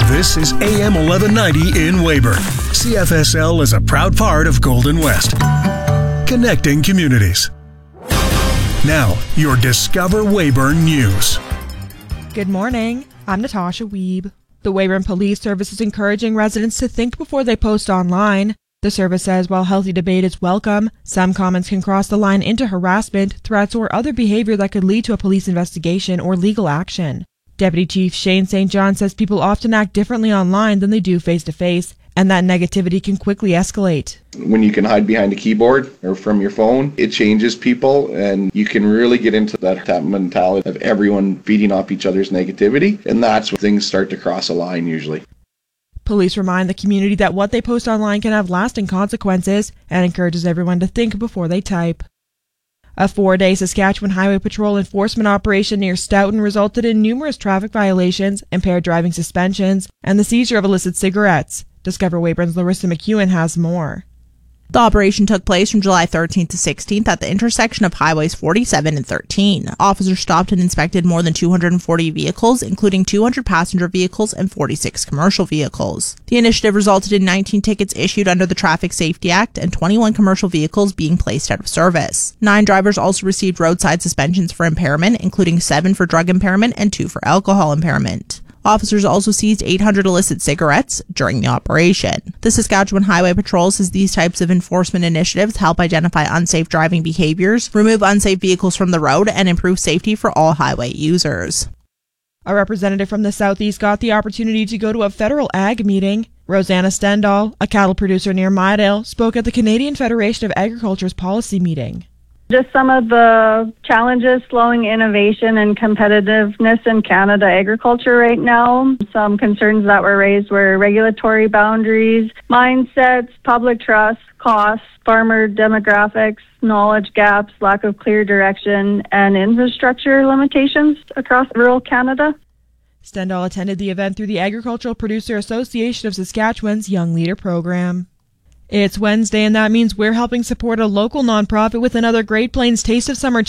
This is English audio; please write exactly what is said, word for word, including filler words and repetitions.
This is A M eleven ninety in Weyburn. C F S L is a proud part of Golden West. Connecting communities. Now, your Discover Weyburn News. Good morning. I'm Natasha Wiebe. The Weyburn Police Service is encouraging residents to think before they post online. The service says while healthy debate is welcome, some comments can cross the line into harassment, threats, or other behavior that could lead to a police investigation or legal action. Deputy Chief Shane Saint John says people often act differently online than they do face-to-face, and that negativity can quickly escalate. When you can hide behind a keyboard or from your phone, it changes people, and you can really get into that, that mentality of everyone feeding off each other's negativity, and that's when things start to cross a line usually. Police remind the community that what they post online can have lasting consequences and encourages everyone to think before they type. A four-day Saskatchewan Highway Patrol enforcement operation near Stoughton resulted in numerous traffic violations, impaired driving suspensions, and the seizure of illicit cigarettes. Discover Weyburn's Larissa McEwen has more. The operation took place from July thirteenth to sixteenth at the intersection of Highways forty-seven and thirteen. Officers stopped and inspected more than two hundred forty vehicles, including two hundred passenger vehicles and forty-six commercial vehicles. The initiative resulted in nineteen tickets issued under the Traffic Safety Act and twenty-one commercial vehicles being placed out of service. Nine drivers also received roadside suspensions for impairment, including seven for drug impairment and two for alcohol impairment. Officers also seized eight hundred illicit cigarettes during the operation. The Saskatchewan Highway Patrol says these types of enforcement initiatives help identify unsafe driving behaviors, remove unsafe vehicles from the road, and improve safety for all highway users. A representative from the Southeast got the opportunity to go to a federal ag meeting. Rosanna Stendal, a cattle producer near Mydale, spoke at the Canadian Federation of Agriculture's policy meeting. Just some of the challenges slowing innovation and competitiveness in Canada agriculture right now. Some concerns that were raised were regulatory boundaries, mindsets, public trust, costs, farmer demographics, knowledge gaps, lack of clear direction, and infrastructure limitations across rural Canada. Stendal attended the event through the Agricultural Producer Association of Saskatchewan's Young Leader program. It's Wednesday, and that means we're helping support a local nonprofit with another Great Plains Taste of Summer